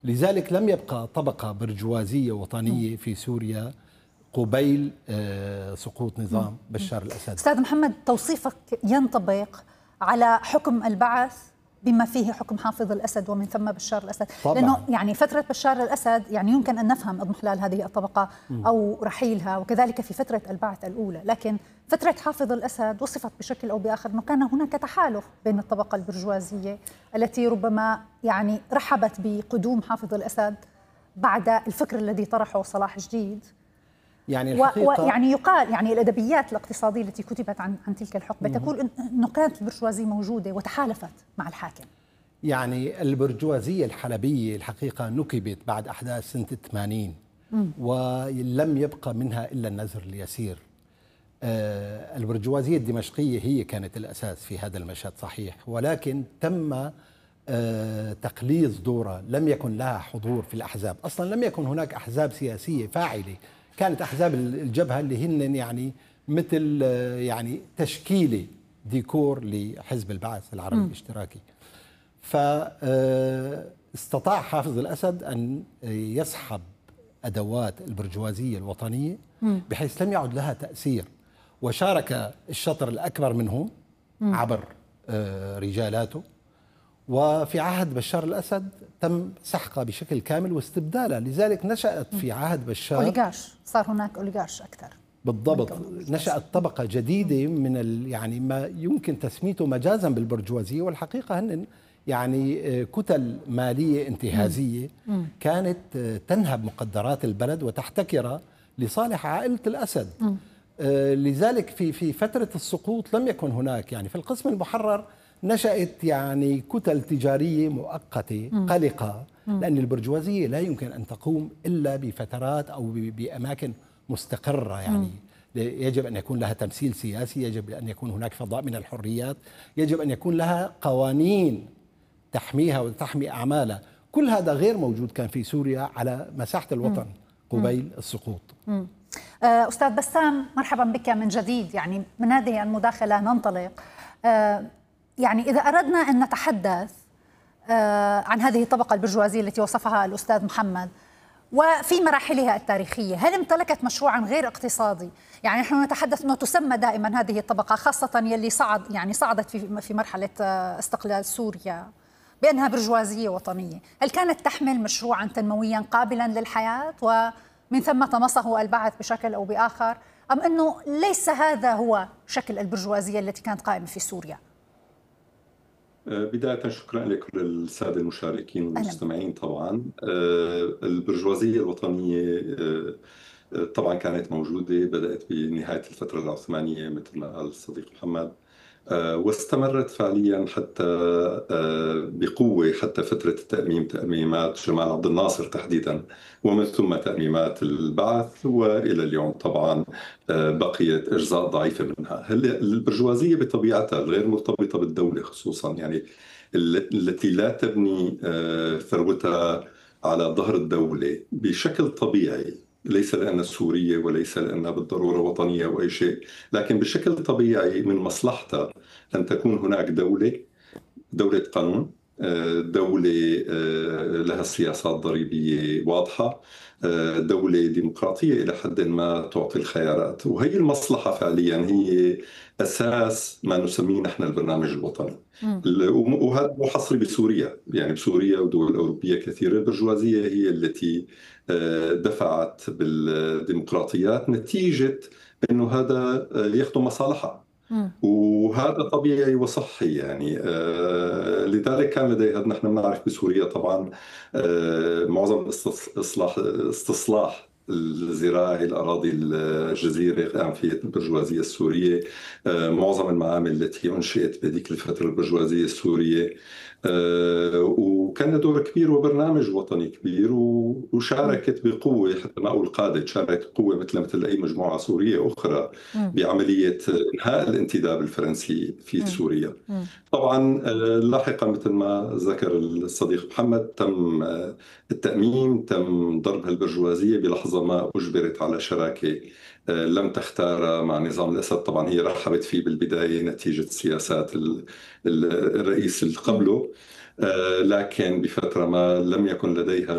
لذلك لم يبقى طبقة برجوازية وطنية في سوريا قبيل سقوط نظام بشار الأسد. أستاذ محمد، توصيفك ينطبق على حكم البعث بما فيه حكم حافظ الأسد ومن ثم بشار الأسد طبعا. لأنه يعني فترة بشار الأسد يعني يمكن أن نفهم اضمحلال هذه الطبقة أو رحيلها، وكذلك في فترة البعث الأولى، لكن فترة حافظ الأسد وصفت بشكل أو بآخر أنه كان هناك تحالف بين الطبقة البرجوازية التي ربما يعني رحبت بقدوم حافظ الأسد بعد الفكر الذي طرحه صلاح جديد. يعني الحقيقة ويعني يقال يعني الأدبيات الاقتصادية التي كتبت عن تلك الحقبة تقول أنه كانت البرجوازية موجودة وتحالفت مع الحاكم. يعني البرجوازية الحلبية الحقيقة نكبت بعد أحداث سنة 80 ولم يبقى منها إلا النزر اليسير. البرجوازية الدمشقية هي كانت الأساس في هذا المشهد صحيح، ولكن تم تقليص دورها، لم يكن لها حضور في الأحزاب، أصلا لم يكن هناك أحزاب سياسية فاعلة، كانت أحزاب الجبهة اللي هن يعني مثل يعني تشكيلة ديكور لحزب البعث العربي الاشتراكي. فاستطاع حافظ الأسد أن يسحب أدوات البرجوازية الوطنية بحيث لم يعد لها تأثير، وشارك الشطر الأكبر منهم عبر رجالاته، وفي عهد بشار الأسد تم سحقها بشكل كامل واستبدالها. لذلك نشأت في عهد بشار أوليغارش، صار هناك أوليغارش أكثر بالضبط، نشأت طبقة جديدة من يعني ما يمكن تسميته مجازا بالبرجوازية، والحقيقة هن يعني كتل مالية انتهازية كانت تنهب مقدرات البلد وتحتكرها لصالح عائلة الأسد. لذلك في فترة السقوط لم يكن هناك يعني في القسم المحرر نشأت يعني كتل تجارية مؤقتة قلقة، لأن البرجوازية لا يمكن أن تقوم إلا بفترات أو بأماكن مستقرة، يعني يجب أن يكون لها تمثيل سياسي، يجب أن يكون هناك فضاء من الحريات، يجب أن يكون لها قوانين تحميها وتحمي أعمالها. كل هذا غير موجود كان في سوريا على مساحة الوطن قبيل السقوط. أستاذ بسام، مرحبا بك من جديد. يعني من هذه المداخلة ننطلق، يعني إذا أردنا أن نتحدث عن هذه الطبقة البرجوازية التي وصفها الأستاذ محمد وفي مراحلها التاريخية، هل امتلكت مشروعا غير اقتصادي؟ يعني نحن نتحدث أنه تسمى دائما هذه الطبقة، خاصة يلي صعدت في مرحلة استقلال سوريا بأنها برجوازية وطنية. هل كانت تحمل مشروعا تنمويا قابلا للحياة ومن ثم طمسه البعث بشكل أو بآخر، أم أنه ليس هذا هو شكل البرجوازية التي كانت قائمة في سوريا؟ بداية شكرا لكل السادة المشاركين والمستمعين. طبعا البرجوازية الوطنية طبعا كانت موجودة، بدأت بنهاية الفترة العثمانية مثل ما قال الصديق محمد، واستمرت فعليا حتى بقوة حتى فترة التأميم، تأميمات جمال عبد الناصر تحديدا، ومن ثم تأميمات البعث، وإلى اليوم طبعا بقيت أجزاء ضعيفة منها. البرجوازية بطبيعتها الغير مرتبطة بالدولة خصوصا، يعني التي لا تبني ثروتها على ظهر الدولة بشكل طبيعي، ليس لأنها سورية وليس لأنها بالضرورة وطنية أو أي شيء، لكن بشكل طبيعي من مصلحتها أن تكون هناك دولة قانون، دولة لها سياسات ضريبية واضحة، دولة ديمقراطية إلى حد ما تعطي الخيارات. وهي المصلحة فعليا هي أساس ما نسميه نحن البرنامج الوطني. وهذا مو حصري بسوريا، يعني بسوريا ودول أوروبية كثيرة البرجوازية هي التي دفعت بالديمقراطيات نتيجة أنه هذا يخدم مصالحها، وهذا طبيعي وصحي. يعني لذلك كان لديها، نحن بنعرف بسوريا طبعا معظم استصلاح الزراعي الأراضي الجزيرة قام فيه البرجوازية السورية، معظم المعامل التي أنشئت بهذيك الفترة البرجوازية السورية، وكان دور كبير وبرنامج وطني كبير، وشاركت بقوة، حتى ما أقول قادت، شاركت بقوة مثل أي مجموعة سورية أخرى بعملية إنهاء الانتداب الفرنسي في سوريا. طبعا لاحقا مثل ما ذكر الصديق محمد تم التأميم، تم ضرب البرجوازية بلحظة ما أجبرت على شراكة لم تختار مع نظام الأسد. طبعا هي رحبت فيه بالبداية نتيجة سياسات الرئيس اللي قبله، لكن بفترة ما لم يكن لديها